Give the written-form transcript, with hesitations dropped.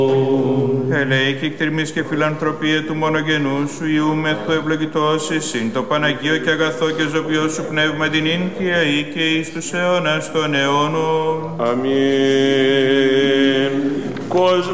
Ελέη εκτιρμής και φιλανθρωπία του μονογενού σου Υιού μεθού ευλογητός εισήν το Παναγίο και αγαθό και ζωπιό σου πνεύμα την ίν και αεί και εις τους αιώνας των αιώνων. Αμήν.